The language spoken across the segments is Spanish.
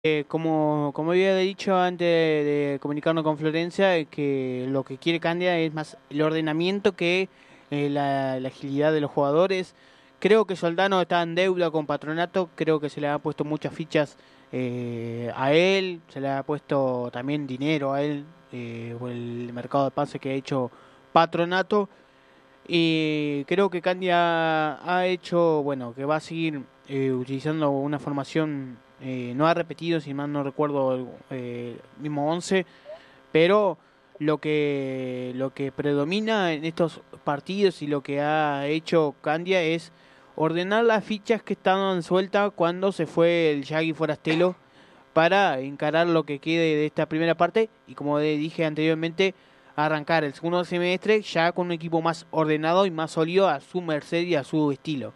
Como había dicho antes de comunicarnos con Florencia, que lo que quiere Candia es más el ordenamiento que la agilidad de los jugadores. Creo que Soldano está en deuda con Patronato, creo que se le ha puesto muchas fichas a él, se le ha puesto también dinero a él por el mercado de pase que ha hecho Patronato. Y creo que Candia ha hecho, bueno, que va a seguir utilizando una formación, no ha repetido, si mal no recuerdo, el mismo 11, pero lo que predomina en estos partidos y lo que ha hecho Candia es ordenar las fichas que estaban sueltas cuando se fue el Yagi Forastelo para encarar lo que quede de esta primera parte y como dije anteriormente, arrancar el segundo semestre ya con un equipo más ordenado y más sólido a su merced y a su estilo.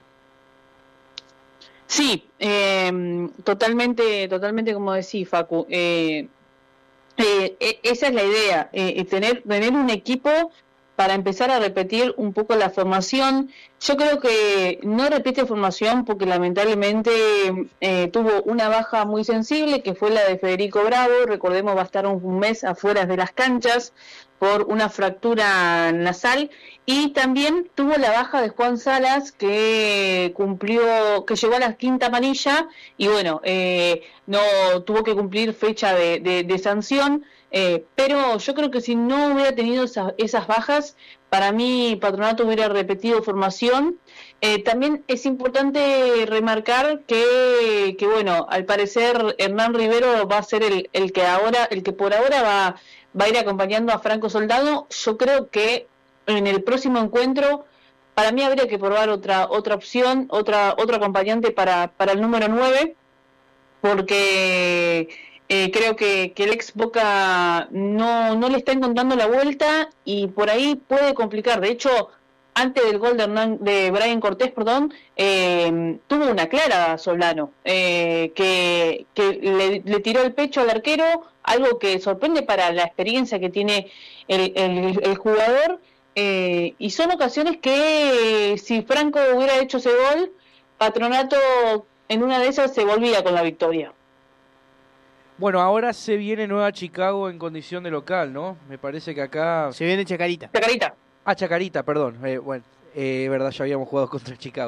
Sí, totalmente como decís, Facu. Esa es la idea, tener un equipo para empezar a repetir un poco la formación. Yo creo que no repite formación porque lamentablemente tuvo una baja muy sensible, que fue la de Federico Bravo. Recordemos, va a estar un mes afuera de las canchas por una fractura nasal, y también tuvo la baja de Juan Salas, que llegó a la quinta amarilla, y bueno, no tuvo que cumplir fecha de sanción. Pero yo creo que si no hubiera tenido esas bajas, para mí Patronato hubiera repetido formación. También es importante remarcar que bueno, al parecer Hernán Rivero va a ser el que por ahora va a ir acompañando a Franco Soldado. Yo creo que en el próximo encuentro, para mí habría que probar otra opción, otro acompañante para el número 9, porque creo que el ex Boca no le está encontrando la vuelta y por ahí puede complicar. De hecho, antes del gol de Brian Cortés, perdón, tuvo una clara Solano, que le tiró el pecho al arquero, algo que sorprende para la experiencia que tiene el jugador. Y son ocasiones que si Franco hubiera hecho ese gol, Patronato en una de esas se volvía con la victoria. Bueno, ahora se viene Nueva Chicago en condición de local, ¿no? Me parece que acá... Se viene Chacarita. Chacarita. Ah, Chacarita, perdón. Verdad, ya habíamos jugado contra Chicago.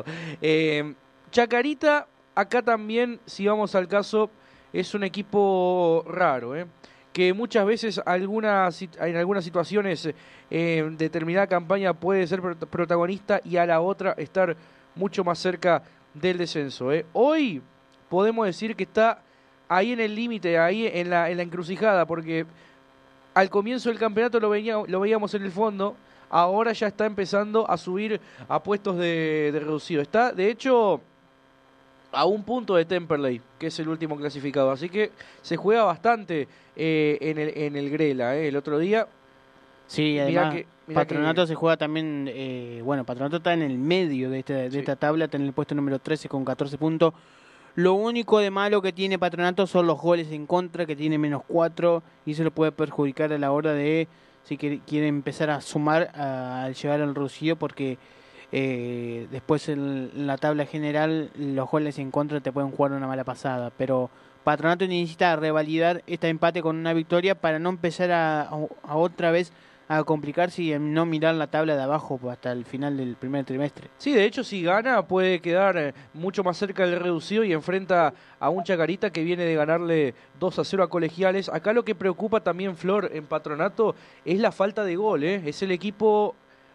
Chacarita, acá también, si vamos al caso, es un equipo raro, que muchas veces en algunas situaciones determinada campaña puede ser protagonista y a la otra estar mucho más cerca del descenso. Hoy podemos decir que está ahí en el límite, ahí en la encrucijada, porque al comienzo del campeonato lo veíamos en el fondo, ahora ya está empezando a subir a puestos de reducido. Está, de hecho, a un punto de Temperley, que es el último clasificado. Así que se juega bastante en el Grela. El otro día... Sí, además, Patronato se juega también... bueno, Patronato está en el medio de esta tabla, está en el puesto número 13 con 14 puntos. Lo único de malo que tiene Patronato son los goles en contra, que tiene -4, y eso lo puede perjudicar a la hora de, si quiere empezar a sumar al llegar al reducido, porque después en la tabla general los goles en contra te pueden jugar una mala pasada. Pero Patronato necesita revalidar este empate con una victoria para no empezar a otra vez a complicarse y no mirar la tabla de abajo hasta el final del primer trimestre. Sí, de hecho, si gana puede quedar mucho más cerca del reducido y enfrenta a un Chacarita que viene de ganarle 2-0 a Colegiales. Acá lo que preocupa también, Flor, en Patronato es la falta de gol. Es el equipo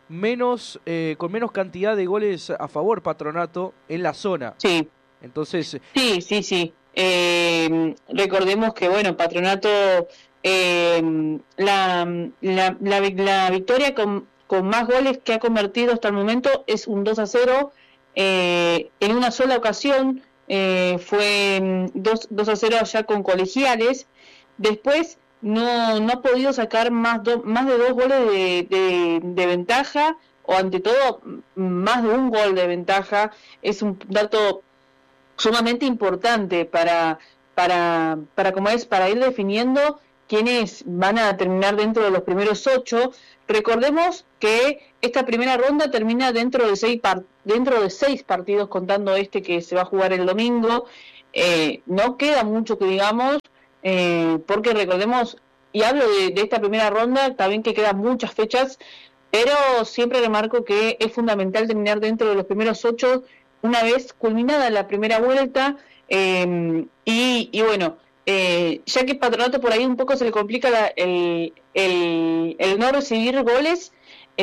con menos cantidad de goles a favor, Patronato, en la zona. Sí. Entonces... Sí. Recordemos que, bueno, Patronato... la victoria con más goles que ha convertido hasta el momento es un 2-0 en una sola ocasión. Fue 2-0 allá con Colegiales. Después no ha podido sacar más de 2 goles de ventaja, o ante todo más de un gol de ventaja. Es un dato sumamente importante para ir definiendo quienes van a terminar dentro de los primeros 8. Recordemos que esta primera ronda termina dentro de 6 partidos, contando este que se va a jugar el domingo. no queda mucho que digamos, porque recordemos, y hablo de esta primera ronda, también que quedan muchas fechas, pero siempre remarco que es fundamental terminar dentro de los primeros 8 una vez culminada la primera vuelta, y bueno, ya que Patronato por ahí un poco se le complica el no recibir goles,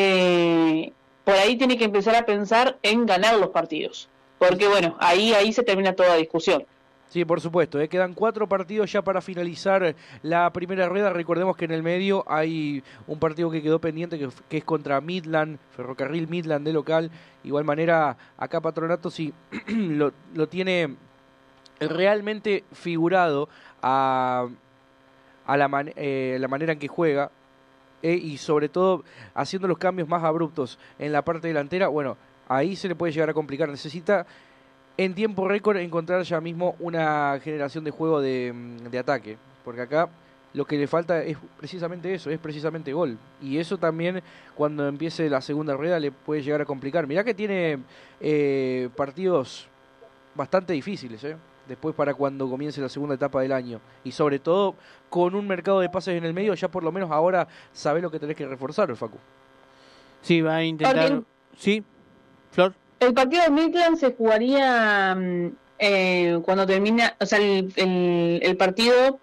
por ahí tiene que empezar a pensar en ganar los partidos, porque bueno, ahí se termina toda discusión. Sí, por supuesto, quedan 4 partidos ya para finalizar la primera rueda. Recordemos que en el medio hay un partido que quedó pendiente, que es contra Midland, Ferrocarril Midland de local. Igual manera, acá Patronato sí lo tiene realmente figurado a la manera en que juega, y sobre todo haciendo los cambios más abruptos en la parte delantera. Bueno, ahí se le puede llegar a complicar. Necesita en tiempo récord encontrar ya mismo una generación de juego de ataque, porque acá lo que le falta es precisamente eso, es precisamente gol, y eso también cuando empiece la segunda rueda le puede llegar a complicar. Mirá que tiene partidos bastante difíciles, después para cuando comience la segunda etapa del año, y sobre todo con un mercado de pases en el medio. Ya por lo menos ahora sabés lo que tenés que reforzar, Facu. Sí, va a intentar... Sí, Flor. El partido de Midland se jugaría cuando termina, o sea, el partido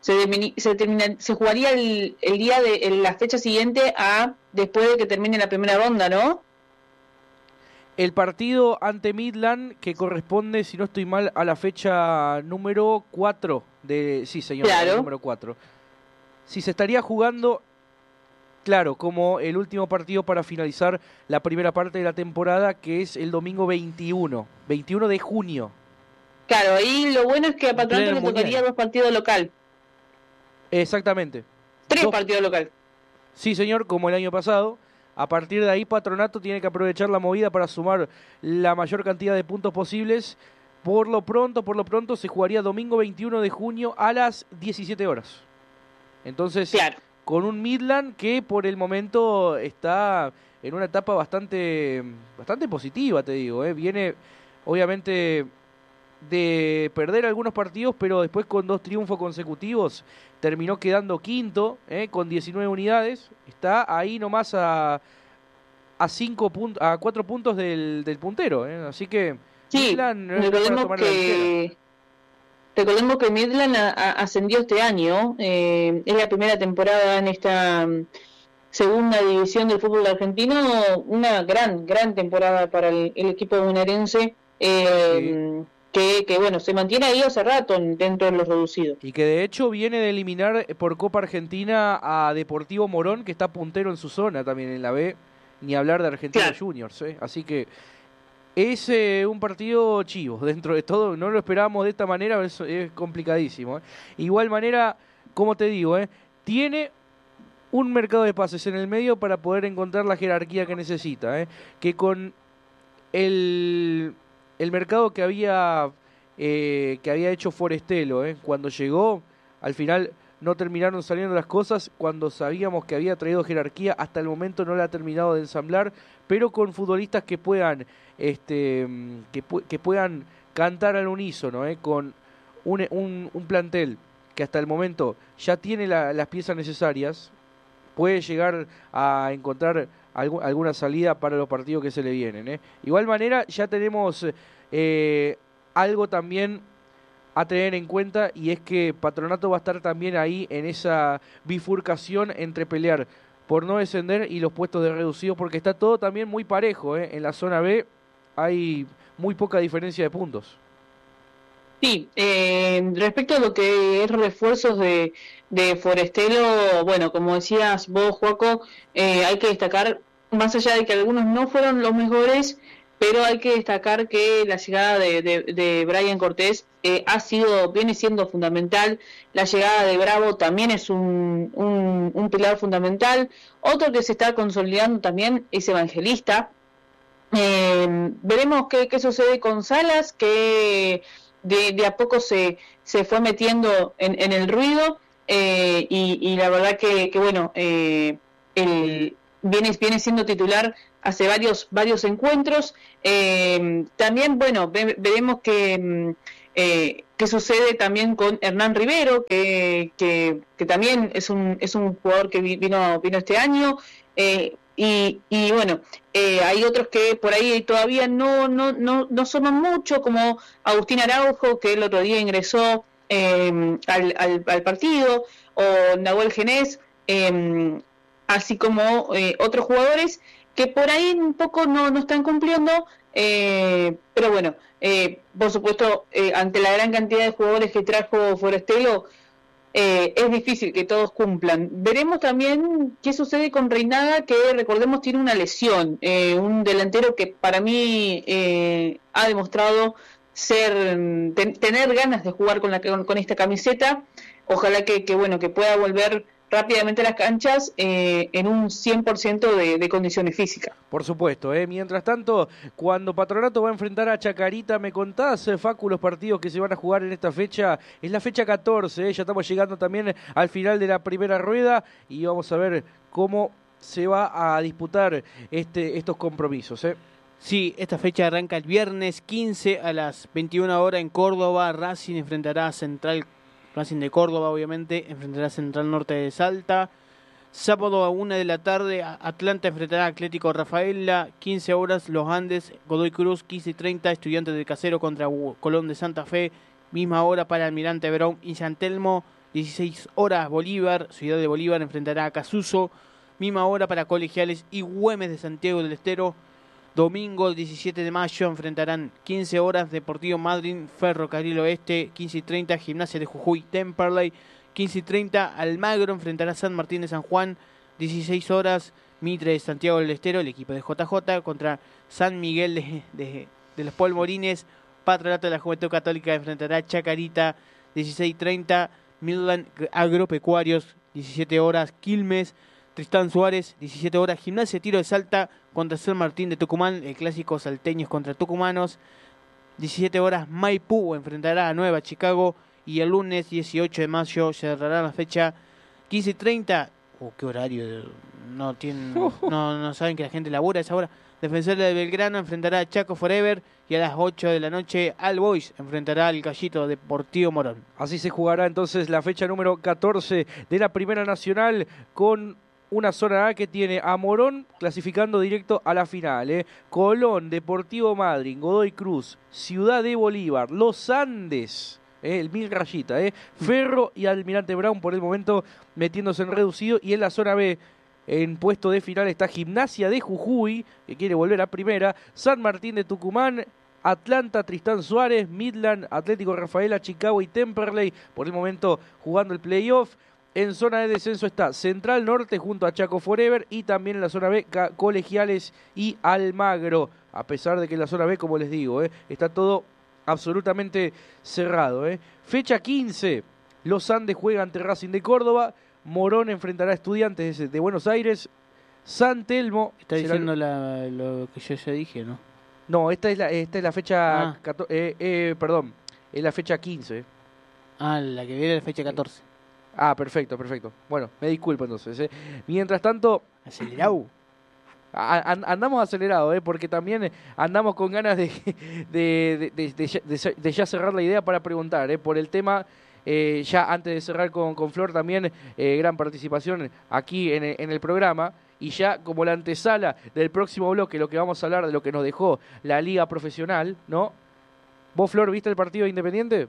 se jugaría el día de la fecha siguiente a después de que termine la primera ronda, ¿no? El partido ante Midland, que corresponde, si no estoy mal, a la fecha número 4 de... Sí, señor, claro. Número 4. Si se estaría jugando, claro, como el último partido para finalizar la primera parte de la temporada, que es el domingo 21 de junio. Claro, ahí lo bueno es que a Patronato le tocaría 2 partidos local. Exactamente. 3 partidos local. Sí, señor, como el año pasado. A partir de ahí, Patronato tiene que aprovechar la movida para sumar la mayor cantidad de puntos posibles. Por lo pronto, se jugaría domingo 21 de junio a las 17 horas. Entonces, claro, con un Midland que por el momento está en una etapa bastante positiva, te digo. Viene, obviamente, de perder algunos partidos, pero después con 2 triunfos consecutivos terminó quedando quinto, con 19 unidades. Está ahí nomás a 4 puntos del puntero, así que sí, Midland no es para tomar la ligera. Recordemos que Midland ascendió este año, es la primera temporada en esta segunda división del fútbol argentino, una gran temporada para el equipo bonaerense, sí. Que bueno, se mantiene ahí hace rato dentro de los reducidos. Y que de hecho viene de eliminar por Copa Argentina a Deportivo Morón, que está puntero en su zona también en la B, ni hablar de Argentina claro. Juniors, así que es un partido chivo, dentro de todo, no lo esperábamos de esta manera, es complicadísimo. Igual manera, como te digo, tiene un mercado de pases en el medio para poder encontrar la jerarquía que necesita, que con el mercado que había hecho Forestelo, cuando llegó, al final no terminaron saliendo las cosas. Cuando sabíamos que había traído jerarquía, hasta el momento no la ha terminado de ensamblar, pero con futbolistas que puedan que puedan cantar al unísono, con un plantel que hasta el momento ya tiene las piezas necesarias, puede llegar a encontrar alguna salida para los partidos que se le vienen. Igual manera, ya tenemos algo también a tener en cuenta, y es que Patronato va a estar también ahí en esa bifurcación entre pelear por no descender y los puestos de reducidos, porque está todo también muy parejo. En la zona B hay muy poca diferencia de puntos. Sí, respecto a lo que es refuerzos de Forestelo, bueno, como decías vos, Joaco, hay que destacar, más allá de que algunos no fueron los mejores, pero hay que destacar que la llegada de Brian Cortés viene siendo fundamental. La llegada de Bravo también es un pilar fundamental. Otro que se está consolidando también es Evangelista. Veremos qué sucede con Salas, que de a poco se fue metiendo en el ruido, y la verdad que bueno, viene siendo titular hace varios encuentros. También, bueno, veremos que ¿Qué sucede también con Hernán Rivero, que también es un jugador que vino este año? Y bueno, hay otros que por ahí todavía no suenan mucho, como Agustín Araujo, que el otro día ingresó al partido, o Nahuel Genés, así como otros jugadores que por ahí un poco no están cumpliendo, pero bueno, por supuesto, ante la gran cantidad de jugadores que trajo Forestelo, es difícil que todos cumplan. Veremos también qué sucede con Reinaga, que recordemos tiene una lesión, un delantero que para mí ha demostrado tener ganas de jugar con esta camiseta. Ojalá que pueda volver rápidamente a las canchas en un 100% de condiciones físicas. Por supuesto, mientras tanto, cuando Patronato va a enfrentar a Chacarita, ¿me contás, Facu, los partidos que se van a jugar en esta fecha? Es la fecha 14, ya estamos llegando también al final de la primera rueda y vamos a ver cómo se va a disputar estos compromisos. Sí, esta fecha arranca el viernes 15 a las 21 horas en Córdoba. Racing enfrentará a Racing de Córdoba, obviamente, enfrentará a Central Norte de Salta. Sábado a 1 de la tarde, Atlanta enfrentará a Atlético Rafaela. 15 horas, Los Andes, Godoy Cruz. 15:30, Estudiantes de Casero contra Colón de Santa Fe. Misma hora para Almirante Brown y San Telmo. 16 horas, Bolívar, Ciudad de Bolívar enfrentará a Casuso. Misma hora para Colegiales y Güemes de Santiago del Estero. Domingo 17 de mayo enfrentarán 15 horas Deportivo Madryn, Ferrocarril Oeste. 15:30, Gimnasia de Jujuy, Temperley. 15:30, Almagro enfrentará a San Martín de San Juan. 16 horas, Mitre de Santiago del Estero, el equipo de JJ, contra San Miguel de los Polvorines. Patronato de la Juventud Católica enfrentará a Chacarita. 16:30, Midland Agropecuarios. 17 horas, Quilmes, Tristán Suárez. 17 horas, Gimnasia de Tiro de Salta contra San Martín de Tucumán, el clásico salteños contra tucumanos. 17 horas, Maipú enfrentará a Nueva Chicago. Y el lunes 18 de mayo cerrará la fecha 15:30. Qué horario, no saben que la gente labura a esa hora. Defensor de Belgrano enfrentará a Chaco Forever. Y a las 8 de la noche, All Boys enfrentará al Gallito Deportivo Morón. Así se jugará entonces la fecha número 14 de la Primera Nacional, con una zona A que tiene a Morón clasificando directo a la final. Colón, Deportivo Madryn, Godoy Cruz, Ciudad de Bolívar, Los Andes, el 1000 rayita, Ferro y Almirante Brown por el momento metiéndose en reducido. Y en la zona B, en puesto de final, está Gimnasia de Jujuy, que quiere volver a primera, San Martín de Tucumán, Atlanta, Tristán Suárez, Midland, Atlético Rafaela, Chicago y Temperley, por el momento jugando el playoff. En zona de descenso está Central Norte junto a Chaco Forever, y también en la zona B Colegiales y Almagro, a pesar de que en la zona B, como les digo, está todo absolutamente cerrado. Fecha 15, Los Andes juega ante Racing de Córdoba, Morón enfrentará a Estudiantes de Buenos Aires, San Telmo... Está diciendo lo que yo ya dije, ¿no? No, esta es la fecha... perdón, es la fecha 15. La que viene es la fecha 14. Perfecto. Bueno, me disculpo entonces. Mientras tanto... Acelerado. Andamos acelerados, porque también andamos con ganas de ya cerrar la idea para preguntar, por el tema... ya antes de cerrar con Flor también, gran participación aquí en el programa, y ya como la antesala del próximo bloque, lo que vamos a hablar de lo que nos dejó la liga profesional, ¿no? ¿Vos, Flor, viste el partido de Independiente?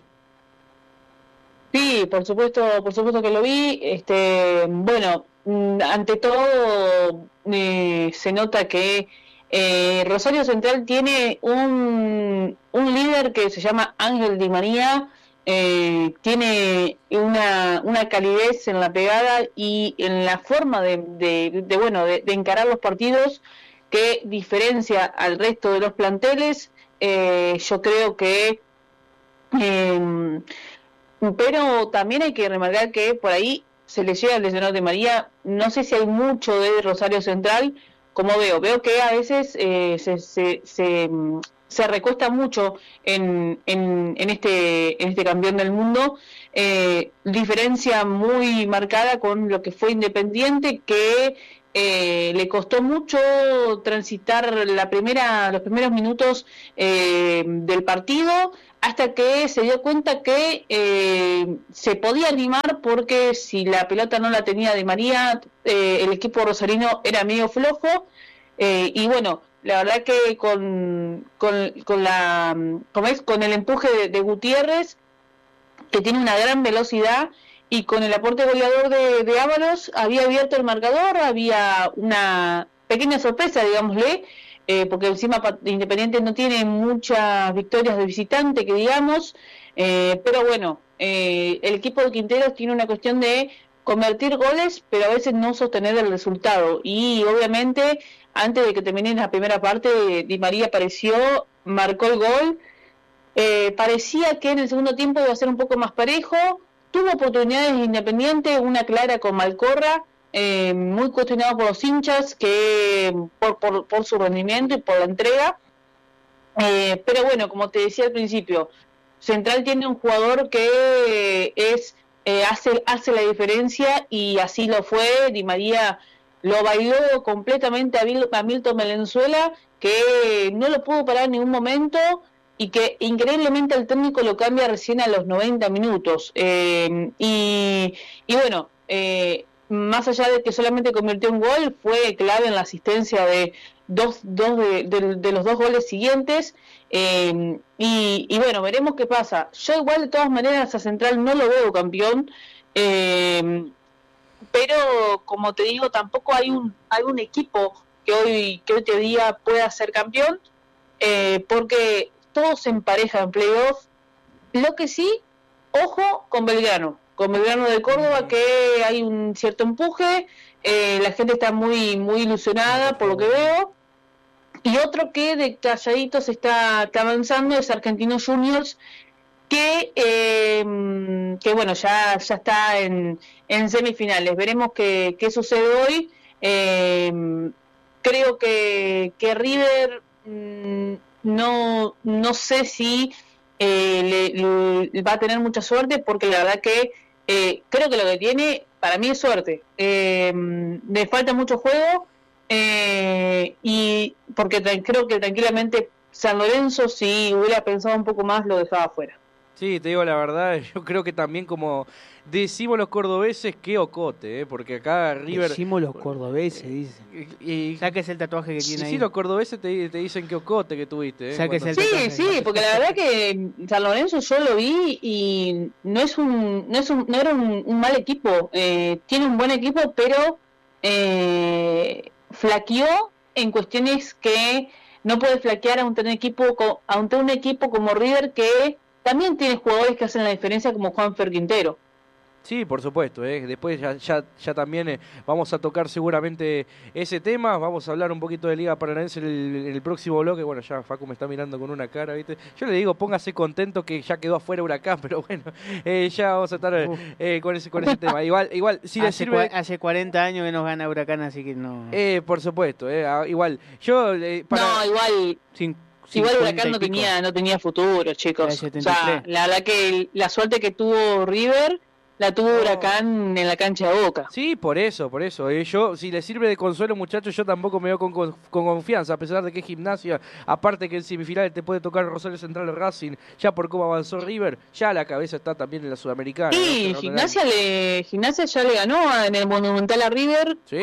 Sí, por supuesto que lo vi. Bueno, ante todo se nota que Rosario Central tiene un líder que se llama Ángel Di María. Tiene una calidez en la pegada y en la forma de encarar los partidos que diferencia al resto de los planteles. Yo creo que pero también hay que remarcar que por ahí se lesiona el lesionado de María. No sé si hay mucho de Rosario Central, como veo que a veces se recuesta mucho en este campeón del mundo, diferencia muy marcada con lo que fue Independiente, que le costó mucho transitar los primeros minutos del partido, hasta que se dio cuenta que se podía animar, porque si la pelota no la tenía Di María, el equipo rosarino era medio flojo, y bueno, la verdad que con el empuje de Gutiérrez, que tiene una gran velocidad, y con el aporte goleador de Ábalos, había abierto el marcador. Había una pequeña sorpresa, digámosle, porque encima Independiente no tiene muchas victorias de visitante, que digamos, pero bueno, el equipo de Quinteros tiene una cuestión de convertir goles, pero a veces no sostener el resultado, y obviamente antes de que termine la primera parte, Di María apareció, marcó el gol. Parecía que en el segundo tiempo iba a ser un poco más parejo. Tuvo oportunidades Independiente, una clara con Malcorra, muy cuestionado por los hinchas, que por su rendimiento y por la entrega. Pero bueno, como te decía al principio, Central tiene un jugador que hace la diferencia, y así lo fue. Di María lo bailó completamente a Milton Valenzuela, que no lo pudo parar en ningún momento, y que increíblemente el técnico lo cambia recién a los 90 minutos. Y bueno, más allá de que solamente convirtió un gol, fue clave en la asistencia de de los dos goles siguientes. Y bueno, veremos qué pasa. Yo igual, de todas maneras, a Central no lo veo campeón, pero como te digo, tampoco hay un equipo que hoy te día pueda ser campeón, porque todos se emparejan en playoff. Lo que sí, ojo con Belgrano de Córdoba, que hay un cierto empuje, la gente está muy ilusionada por lo que veo. Y otro que de calladitos está avanzando es Argentinos Juniors, que bueno, ya está en semifinales. Veremos qué sucede hoy. Creo que River, no sé si le va a tener mucha suerte, porque la verdad que creo que lo que tiene para mí es suerte. Le falta mucho juego, y porque creo que tranquilamente San Lorenzo, si hubiera pensado un poco más, lo dejaba afuera. Sí, te digo la verdad, yo creo que también, como decimos los cordobeses, que ocote, porque acá River... Decimos los cordobeses, dicen. Sáquese el tatuaje que tiene ahí. Sí, los cordobeses te dicen que ocote que tuviste. Sáquese el tatuaje. Sí, porque la verdad que San Lorenzo yo lo vi, y no era un mal equipo. Tiene un buen equipo, pero flaqueó en cuestiones que no puede flaquear ante un equipo como River, que también tiene jugadores que hacen la diferencia, como Juanfer Quintero. Sí, por supuesto. Después ya también vamos a tocar seguramente ese tema. Vamos a hablar un poquito de Liga Paranaense en el próximo bloque. Bueno, ya Facu me está mirando con una cara, ¿viste? Yo le digo, póngase contento que ya quedó afuera Huracán, pero bueno, ya vamos a estar con ese tema. Igual si le sirve... Hace 40 años que nos gana Huracán, así que no... por supuesto, igual. Yo... No, igual... Igual Huracán no tenía futuro, chicos. O sea, la verdad que la suerte que tuvo River la tuvo Huracán en la cancha de Boca. Sí, por eso. Yo, si le sirve de consuelo, muchachos, yo tampoco me veo con confianza, a pesar de que es Gimnasia. Aparte que en semifinales te puede tocar Rosario Central o Racing, ya por cómo avanzó River, ya la cabeza está también en la Sudamericana. Sí, Gimnasia ya le ganó en el Monumental a River, sí,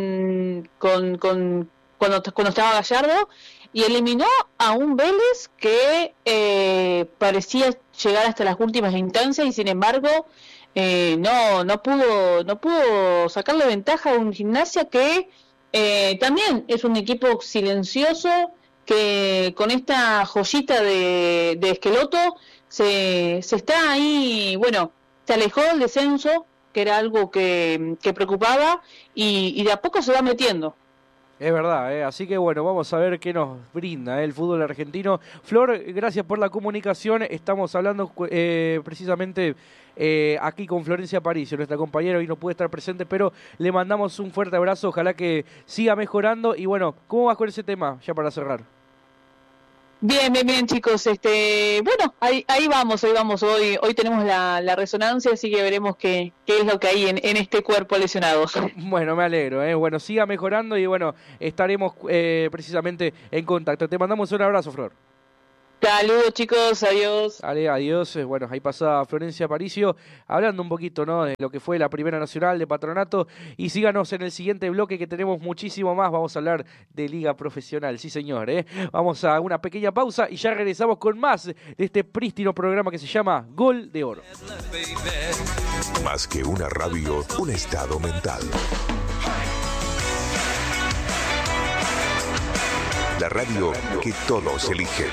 cuando estaba Gallardo, y eliminó a un Vélez que parecía llegar hasta las últimas instancias, y sin embargo no pudo sacarle ventaja a un Gimnasia que también es un equipo silencioso, que con esta joyita de Esqueloto se está ahí. Bueno, se alejó del descenso, que era algo que preocupaba, y de a poco se va metiendo. Es verdad, así que bueno, vamos a ver qué nos brinda el fútbol argentino. Flor, gracias por la comunicación. Estamos hablando precisamente aquí con Florencia Aparicio, nuestra compañera. Hoy no puede estar presente, pero le mandamos un fuerte abrazo. Ojalá que siga mejorando. Y bueno, ¿cómo vas con ese tema ya para cerrar? Bien, bien, bien, chicos. Bueno, ahí vamos, hoy tenemos la resonancia, así que veremos qué es lo que hay en este cuerpo lesionado. Bueno, me alegro, ¿eh? Bueno, siga mejorando y bueno, estaremos precisamente en contacto. Te mandamos un abrazo, Flor. Saludos, chicos, adiós. Dale, adiós. Bueno, ahí pasa Florencia Aparicio hablando un poquito, ¿no?, de lo que fue la Primera Nacional de Patronato. Y síganos en el siguiente bloque que tenemos muchísimo más. Vamos a hablar de Liga Profesional, sí señor, ¿eh? Vamos a una pequeña pausa y ya regresamos con más de este prístino programa que se llama Gol de Oro. Más que una radio, un estado mental. La radio que todos eligen.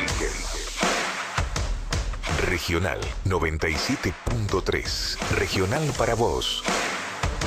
Regional 97.3. Regional para vos.